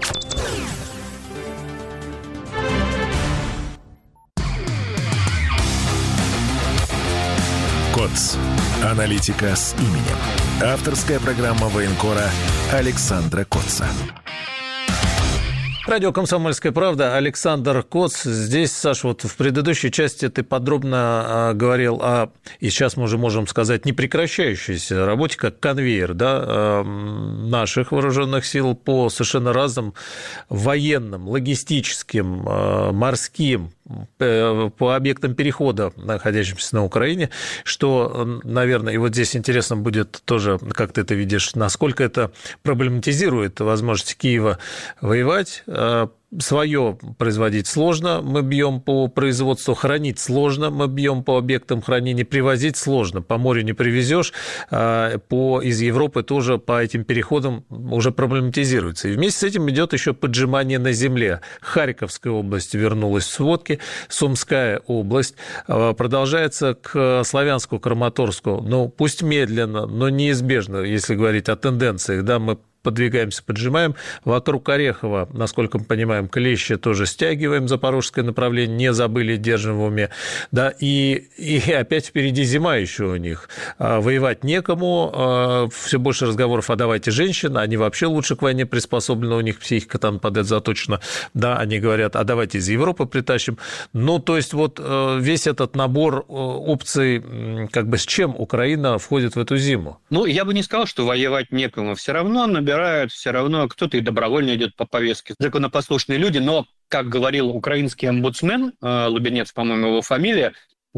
C: КОЦ. Аналитика с именем. Авторская программа военкора Александра Коца.
A: Радио «Комсомольская правда», Александр Коц. Здесь, Саша, вот в предыдущей части ты подробно говорил о, и сейчас мы уже можем сказать, непрекращающейся работе, как конвейер, да, наших вооруженных сил по совершенно разным военным, логистическим, морским, по объектам перехода, находящимся на Украине, что, наверное, и вот здесь интересно будет тоже, как ты это видишь, насколько это проблематизирует возможность Киева воевать. Свое производить сложно, мы бьем по производству, хранить сложно, мы бьем по объектам хранения, привозить сложно, по морю не привезешь, из Европы тоже по этим переходам уже проблематизируется. И вместе с этим идет еще поджимание на земле. Харьковская область вернулась в сводки, Сумская область продолжается к Славянску-Краматорску, ну, пусть медленно, но неизбежно, если говорить о тенденциях, да, мы подвигаемся, поджимаем. Вокруг Орехова, насколько мы понимаем, клещи тоже стягиваем, запорожское направление, не забыли, держим в уме. Да, и опять впереди зима еще у них. Воевать некому, все больше разговоров, а давайте женщин, они вообще лучше к войне приспособлены, у них психика там под это заточена. Да, они говорят, а давайте из Европы притащим. Ну, то есть вот весь этот набор опций, как бы с чем Украина входит в эту зиму?
I: Ну, я бы не сказал, что воевать некому. Все равно все равно кто-то и добровольно идет по повестке. Законопослушные люди, но, как говорил украинский омбудсмен, Лубенец, по-моему, его фамилия,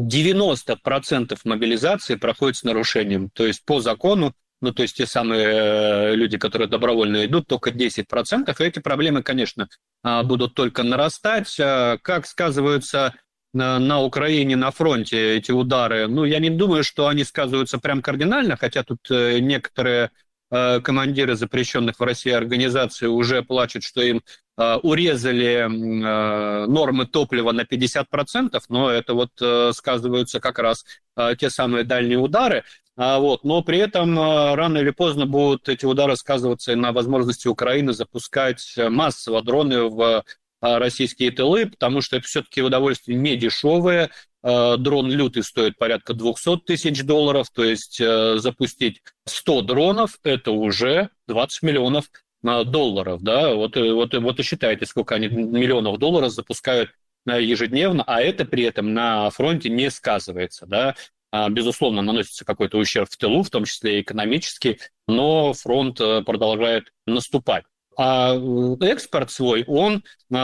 I: 90% мобилизации проходит с нарушением. То есть по закону, ну, то есть те самые люди, которые добровольно идут, только 10%. И эти проблемы, конечно, будут только нарастать. Как сказываются на Украине, на фронте эти удары? Ну, я не думаю, что они сказываются прям кардинально, хотя тут некоторые командиры запрещенных в России организаций уже плачут, что им урезали нормы топлива на 50%, но это вот сказываются как раз те самые дальние удары. Но при этом рано или поздно будут эти удары сказываться и на возможности Украины запускать массово дроны в российские тылы, потому что это все-таки удовольствие не дешевое. Дрон лютый стоит порядка $200 тысяч, то есть запустить 100 дронов – это уже 20 миллионов долларов. Да? Вот и считайте, сколько они миллионов долларов запускают ежедневно, а это при этом на фронте не сказывается. Да? Безусловно, наносится какой-то ущерб в тылу, в том числе и экономический, но фронт продолжает наступать. А экспорт свой, он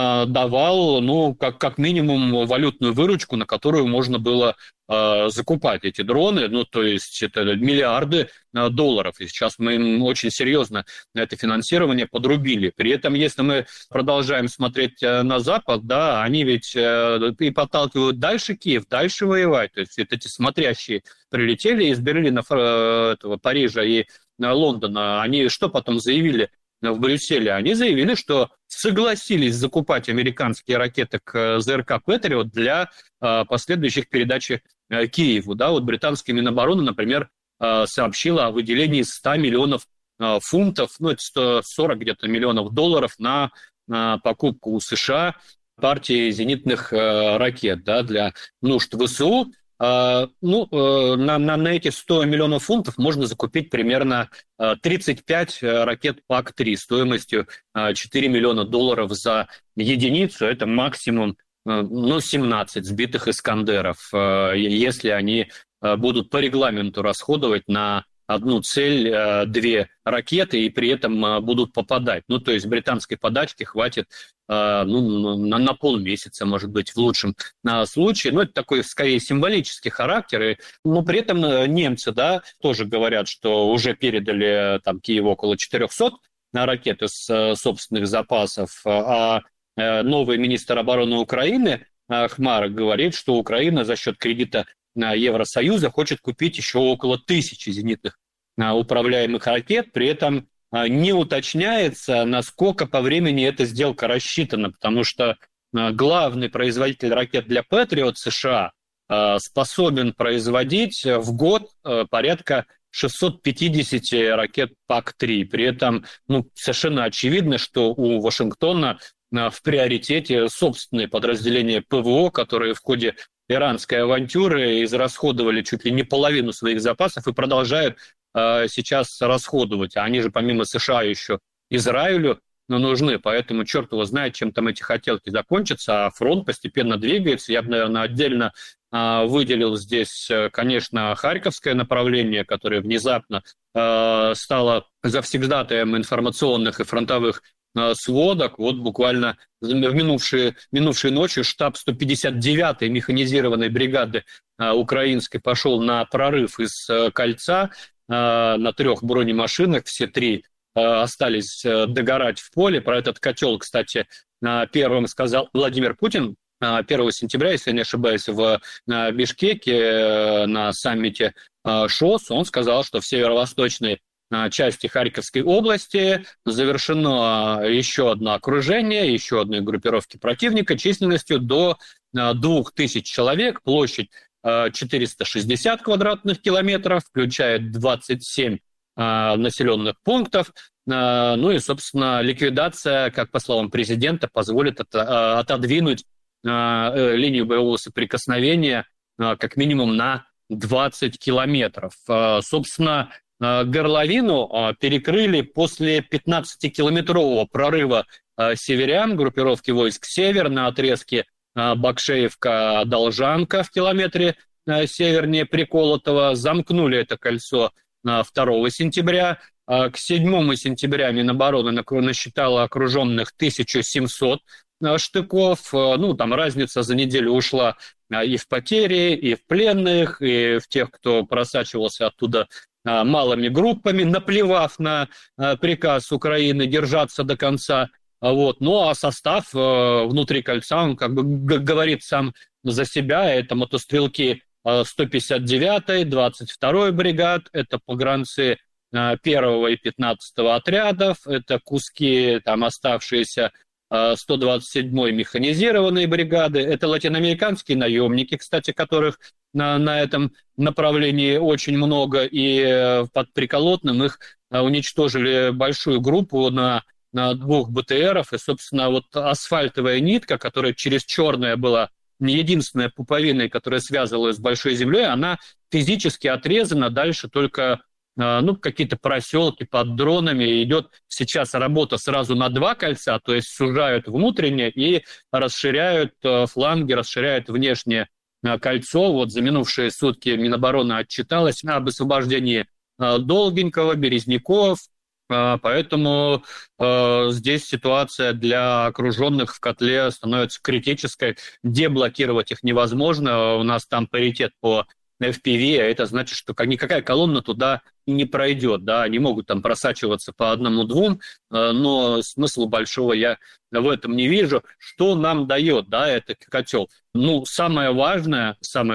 I: давал, как минимум, валютную выручку, на которую можно было закупать эти дроны, то есть это миллиарды долларов. И сейчас мы им очень серьезно на это финансирование подрубили. При этом, если мы продолжаем смотреть на Запад, да, они ведь и подталкивают дальше Киев, дальше воевать. То есть эти смотрящие прилетели из Берлина, Парижа и Лондона. Они что потом заявили в Брюсселе? Они заявили, что согласились закупать американские ракеты к ЗРК «Патриот» для последующих передачи Киеву. Да, вот британская Минобороны, например, сообщила о выделении 100 миллионов фунтов, это 140 где-то миллионов долларов на покупку у США партии зенитных ракет, да, для нужд ВСУ. На эти 100 миллионов фунтов можно закупить примерно 35 ракет ПАК-3 стоимостью 4 миллиона долларов за единицу. Это максимум 17 сбитых «Искандеров», если они будут по регламенту расходовать на одну цель 2 ракеты и при этом будут попадать. То есть британской подачки хватит на полмесяца, может быть, в лучшем случае. Это такой, скорее, символический характер. Но при этом немцы, да, тоже говорят, что уже передали Киеву около 400 ракет из собственных запасов, а новый министр обороны Украины Хмарок говорит, что Украина за счет кредита Евросоюза хочет купить еще около 1000 зенитных управляемых ракет, при этом не уточняется, насколько по времени эта сделка рассчитана, потому что главный производитель ракет для «Патриот» США способен производить в год порядка 650 ракет ПАК-3. При этом совершенно очевидно, что у Вашингтона в приоритете собственные подразделения ПВО, которые в ходе иранской авантюры израсходовали чуть ли не половину своих запасов и продолжают сейчас расходовать. А они же помимо США еще Израилю нужны, поэтому черт его знает, чем там эти хотелки закончатся, а фронт постепенно двигается. Я бы, наверное, отдельно выделил здесь, конечно, Харьковское направление, которое внезапно стало завсегдатаем информационных и фронтовых сводок. Вот буквально в минувшей ночью штаб 159-й механизированной бригады украинской пошел на прорыв из Кольца на 3 бронемашинах. Все 3 остались догорать в поле. Про этот котел, кстати, первым сказал Владимир Путин 1 сентября, если я не ошибаюсь, в Бишкеке на саммите ШОС. Он сказал, что в северо-восточной части Харьковской области завершено еще одно окружение, еще одной группировки противника численностью до 2000 человек, площадь 460 квадратных километров, включает 27 населенных пунктов. И, собственно, ликвидация, как по словам президента, позволит отодвинуть линию боевого соприкосновения как минимум на 20 километров. Собственно, горловину перекрыли после 15-километрового прорыва северян, группировки войск «Север» на отрезке Бакшеевка-Должанка в километре севернее Приколотова. Замкнули это кольцо 2 сентября. К 7 сентября Минобороны насчитала окруженных 1700 штыков. Там разница за неделю ушла и в потери, и в пленных, и в тех, кто просачивался оттуда малыми группами, наплевав на приказ Украины держаться до конца. А состав внутри кольца, он говорит сам за себя. Это мотострелки 159-й, 22-й бригад, это погранцы 1-го и 15-го отрядов, это куски оставшиеся 127-й механизированной бригады, это латиноамериканские наемники, кстати, которых на этом направлении очень много, и под Приколотным их уничтожили большую группу на 2 БТРов, и, собственно, асфальтовая нитка, которая через Черное была не единственной пуповиной, которая связывалась с Большой землей, она физически отрезана, дальше только какие-то проселки под дронами. Идет сейчас работа сразу на 2 кольца, то есть сужают внутреннее и расширяют фланги, расширяют внешнее кольцо. За минувшие сутки Минобороны отчиталась об освобождении Долгенького, Березняков, Поэтому здесь ситуация для окруженных в котле становится критической. Деблокировать их невозможно. У нас там паритет по FPV, а это значит, что никакая колонна туда не пройдет. Да? Они могут там просачиваться по одному-двум, но смысла большого я в этом не вижу. Что нам дает, да, этот котел? Самое важное,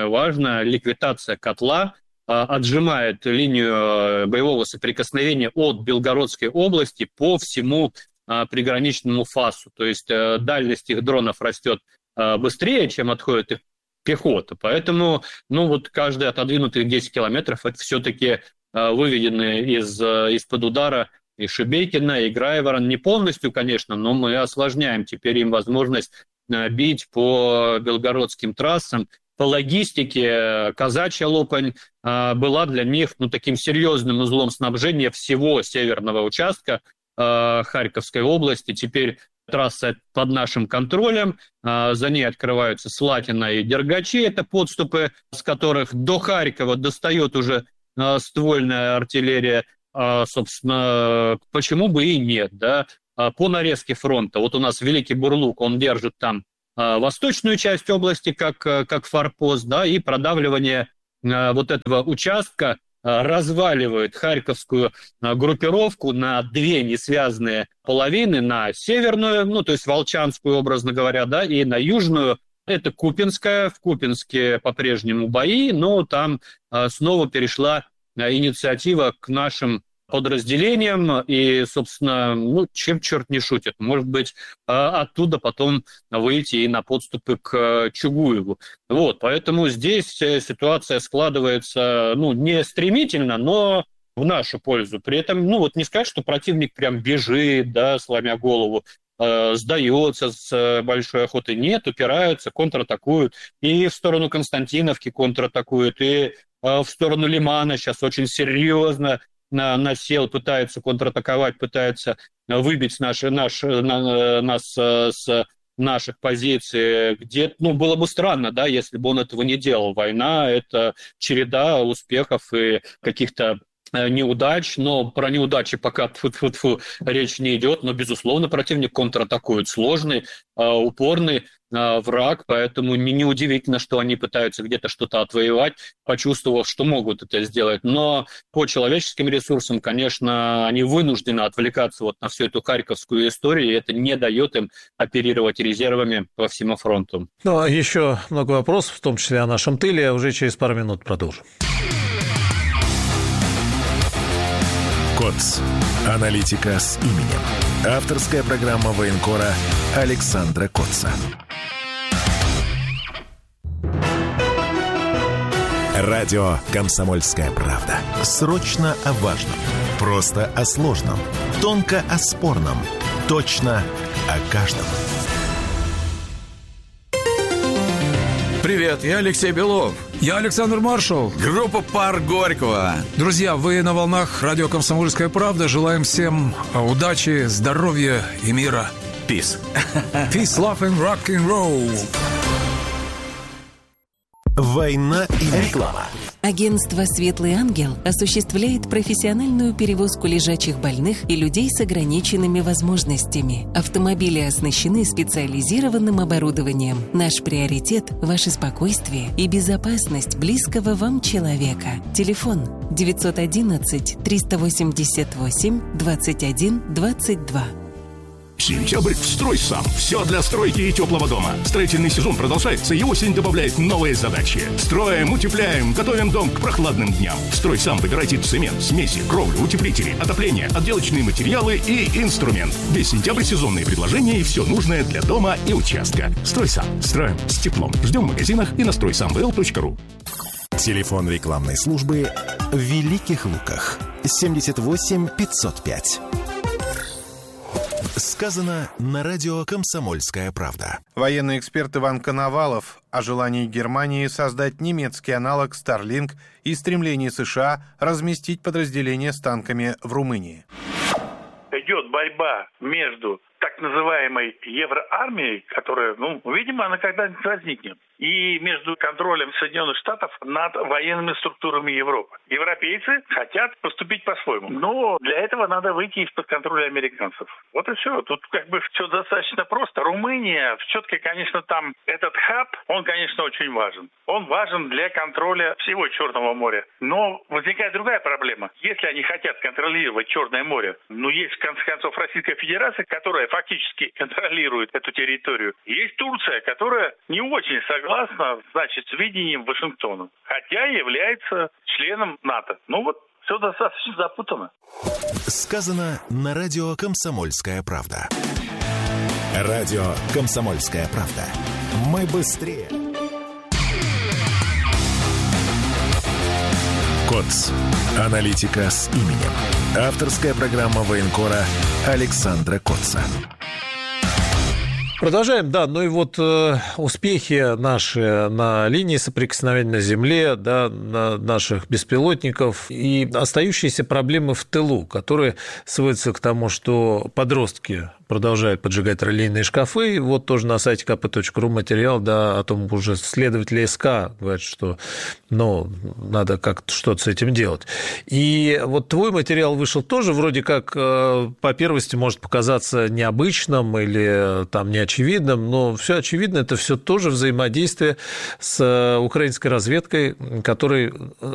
I: ликвидация котла отжимает линию боевого соприкосновения от Белгородской области по всему приграничному фасу. То есть дальность их дронов растет быстрее, чем отходит их пехота. Поэтому, каждые отодвинутые 10 километров это все-таки выведены из-под удара и Шебекина, и Грайворон. Не полностью, конечно, но мы осложняем теперь им возможность бить по белгородским трассам. По логистике Казачья Лопань была для них таким серьезным узлом снабжения всего северного участка Харьковской области. Теперь трасса под нашим контролем, за ней открываются Слатина и Дергачи, это подступы, с которых до Харькова достает уже ствольная артиллерия. Собственно, почему бы и нет, да? По нарезке фронта, вот у нас Великий Бурлук, он держит там восточную часть области как форпост, да, и продавливание вот этого участка разваливает харьковскую группировку на две несвязанные половины, на северную, то есть Волчанскую, образно говоря, да, и на южную, это Купинская, в Купинске по-прежнему бои, но там снова перешла инициатива к нашим подразделениям, и, собственно, чем черт не шутит. Может быть, оттуда потом выйти и на подступы к Чугуеву. Поэтому здесь ситуация складывается, не стремительно, но в нашу пользу. При этом, не сказать, что противник прям бежит, да, сломя голову, сдается с большой охотой. Нет, упираются, контратакуют. И в сторону Константиновки контратакуют, и в сторону Лимана сейчас очень серьезно насел, пытается контратаковать, пытается выбить нас с наших позиций, где, было бы странно, да, если бы он этого не делал. Война – это череда успехов и каких-то неудач, но про неудачи пока речь не идет, но, безусловно, противник контратакует. Сложный, упорный враг, поэтому неудивительно, что они пытаются где-то что-то отвоевать, почувствовав, что могут это сделать. Но по человеческим ресурсам, конечно, они вынуждены отвлекаться на всю эту харьковскую историю, и это не дает им оперировать резервами по всему фронту.
A: Еще много вопросов, в том числе о нашем тыле, уже через пару минут продолжим.
C: КОЦ. Аналитика с именем. Авторская программа военкора Александра Котца. Радио «Комсомольская правда». Срочно о важном. Просто о сложном. Тонко о спорном. Точно о каждом.
N: Привет, я Алексей Белов.
P: Я Александр Маршал.
N: Группа «Пар Горького».
P: Друзья, вы на волнах радио «Комсомольская правда». Желаем всем удачи, здоровья и мира.
N: Peace.
P: Peace, love and rock and roll.
C: Война и реклама.
Q: Агентство «Светлый ангел» осуществляет профессиональную перевозку лежачих больных и людей с ограниченными возможностями. Автомобили оснащены специализированным оборудованием. Наш приоритет – ваше спокойствие и безопасность близкого вам человека. Телефон 911 388 21 22.
R: Сентябрь в «Стройсам». Все для стройки и теплого дома. Строительный сезон продолжается, и осень добавляет новые задачи. Строим, утепляем, готовим дом к прохладным дням. В «Стройсам» выбирайте цемент, смеси, кровлю, утеплители, отопление, отделочные материалы и инструмент. Весь сентябрь сезонные предложения и все нужное для дома и участка. «Стройсам». Строим с теплом. Ждем в магазинах и на стройсамвл.ру.
C: Телефон рекламной службы в Великих Луках. 78 505. Сказано на радио «Комсомольская правда».
S: Военный эксперт Иван Коновалов о желании Германии создать немецкий аналог Starlink и стремлении США разместить подразделения с танками в Румынии.
T: Идет борьба между так называемой евроармией, которая, видимо, она когда-нибудь возникнет. и между контролем Соединенных Штатов над военными структурами Европы. Европейцы хотят поступить по-своему, но для этого надо выйти из-под контроля американцев. Вот и все. Тут все достаточно просто. Румыния, все-таки, конечно, там этот хаб, он, конечно, очень важен. Он важен для контроля всего Черного моря. Но возникает другая проблема. Если они хотят контролировать Черное море, есть, в конце концов, Российская Федерация, которая фактически контролирует эту территорию. Есть Турция, которая не очень согласна, с видением Вашингтона, хотя является членом НАТО. Все достаточно запутано.
C: Сказано на радио «Комсомольская правда». Радио «Комсомольская правда». Мы быстрее. КОЦ. Аналитика с именем. Авторская программа военкора Александра Котца.
A: Продолжаем, успехи наши на линии соприкосновения на земле, на наших беспилотников и остающиеся проблемы в тылу, которые сводятся к тому, что подростки продолжают поджигать релейные шкафы. И тоже на сайте kp.ru материал, о том уже следователи СК говорят, что надо как-то что-то с этим делать. И твой материал вышел тоже вроде как по первости может показаться необычным или неочевидным, но все очевидно, это все тоже взаимодействие с украинской разведкой, которой,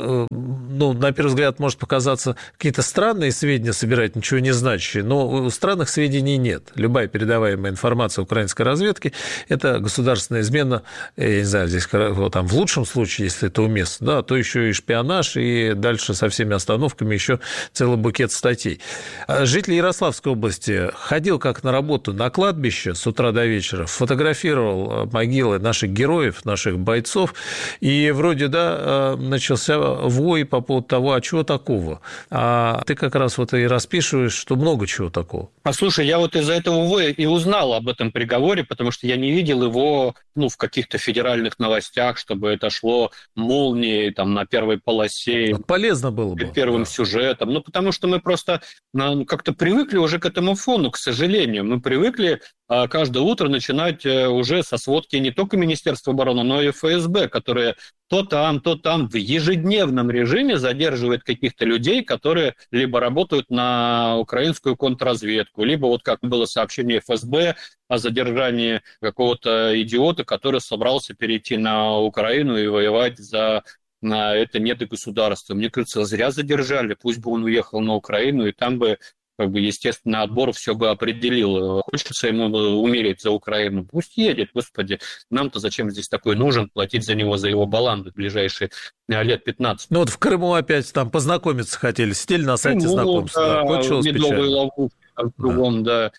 A: на первый взгляд, может показаться какие-то странные сведения собирать, ничего не значащие, но странных сведений нет. Любая передаваемая информация украинской разведки – это государственная измена, я не знаю, здесь в лучшем случае, если это уместно, то еще и шпионаж, и дальше со всеми остановками еще целый букет статей. Житель Ярославской области ходил как на работу на кладбище с утра до вечера, фотографировал могилы наших героев, наших бойцов, и вроде, начался вой по поводу того, а чего такого? А ты как раз и распишешь, что много чего такого.
I: Слушай, я из-за этого воя и узнал об этом приговоре, потому что я не видел его в каких-то федеральных новостях, чтобы это шло молнией на первой полосе.
A: Полезно было бы.
I: Первым сюжетом. Потому что мы просто как-то привыкли уже к этому фону, к сожалению. Мы привыкли каждое утро начинать уже со сводки не только Министерства обороны, но и ФСБ, которые то там в ежедневном режиме задерживают каких-то людей, которые либо работают на украинскую контрразведку, либо как было сообщение ФСБ о задержании какого-то идиота, который собрался перейти на Украину и воевать за это недогосударство. Мне кажется, зря задержали, пусть бы он уехал на Украину, и там бы естественно, отбор все бы определил. Хочется ему умереть за Украину. Пусть едет, господи. Нам-то зачем здесь такой нужен? Платить за него, за его баланс в ближайшие лет 15.
A: В Крыму опять познакомиться хотели. Сидели на сайте знакомства. Кончилось печально.
I: Ловушки в другом, да.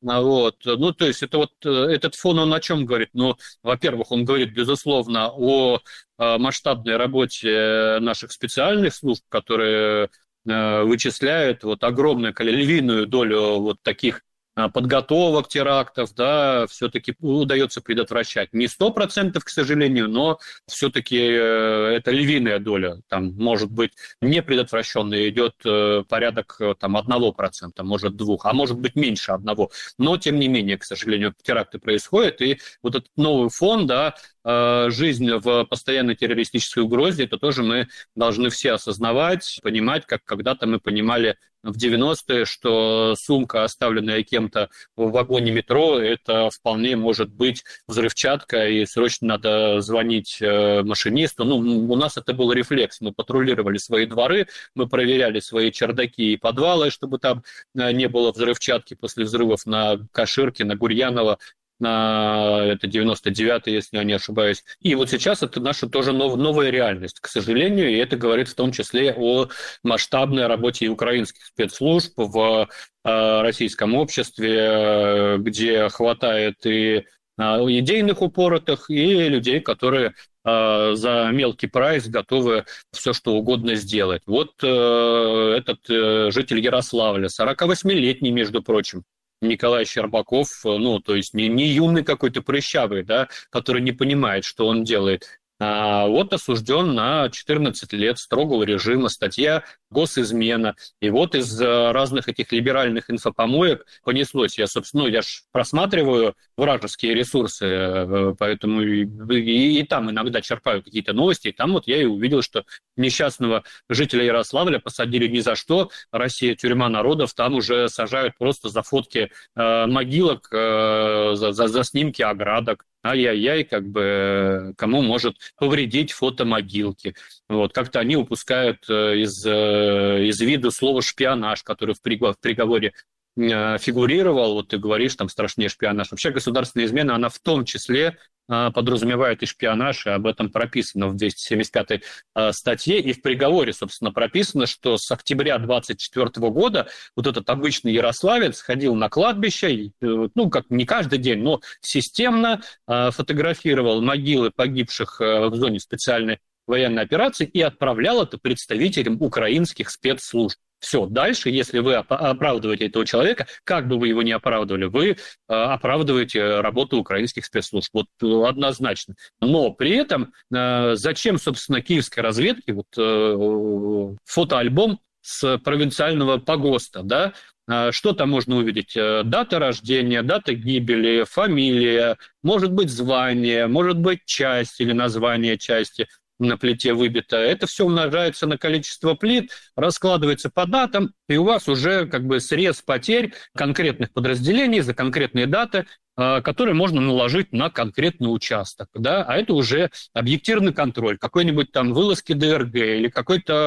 I: То есть это этот фон, он о чем говорит? Во-первых, он говорит, безусловно, о масштабной работе наших специальных служб, которые вычисляют огромную, львиную долю таких подготовок терактов, все-таки удается предотвращать. Не 100%, к сожалению, но все-таки это львиная доля. Там, может быть, не предотвращенная идет порядок 1%, может 2%, а может быть меньше 1%. Но, тем не менее, к сожалению, теракты происходят, и этот новый фон, жизнь в постоянной террористической угрозе, это тоже мы должны все осознавать, понимать, как когда-то мы понимали в 90-е, что сумка, оставленная кем-то в вагоне метро, это вполне может быть взрывчатка, и срочно надо звонить машинисту. У нас это был рефлекс. Мы патрулировали свои дворы, мы проверяли свои чердаки и подвалы, чтобы там не было взрывчатки после взрывов на Каширке, на Гурьянова, это 99-й, если я не ошибаюсь. И сейчас это наша тоже новая реальность, к сожалению, и это говорит в том числе о масштабной работе украинских спецслужб в российском обществе, где хватает и идейных упоротых, и людей, которые за мелкий прайс готовы все что угодно сделать. Этот житель Ярославля, 48-летний, между прочим, Николай Щербаков, то есть не юный какой-то прыщавый, который не понимает, что он делает. Осужден на 14 лет строгого режима, статья «Госизмена». И из разных этих либеральных инфопомоек понеслось. Я, собственно, я ж просматриваю вражеские ресурсы, поэтому и там иногда черпаю какие-то новости, и там вот я и увидел, что несчастного жителя Ярославля посадили ни за что, Россия тюрьма народов, там уже сажают просто за фотки могилок, за снимки оградок. Ай-яй-яй, как бы кому может повредить фото могилки. Вот, как-то они упускают из виду слово «шпионаж», которое в приговоре фигурировал. Вот ты говоришь, там страшнее шпионаж. Вообще государственная измена, она в том числе подразумевает и шпионаж, и об этом прописано в 275-й статье, и в приговоре, собственно, прописано, что с октября 24 года вот этот обычный ярославец ходил на кладбище, ну, как не каждый день, но системно фотографировал могилы погибших в зоне специальной военной операции и отправлял это представителям украинских спецслужб. Все, дальше, если вы оправдываете этого человека, как бы вы его ни оправдывали, вы оправдываете работу украинских спецслужб. Вот однозначно. Но при этом зачем, собственно, киевской разведке фотоальбом с провинциального погоста, да? Что там можно увидеть? Дата рождения, дата гибели, фамилия, может быть, звание, может быть, часть или название части на плите выбито. Это все умножается на количество плит, раскладывается по датам, и у вас уже как бы срез потерь конкретных подразделений за конкретные даты, которые можно наложить на конкретный участок. Да? А это уже объективный контроль, какой-нибудь там вылазки ДРГ или какой-то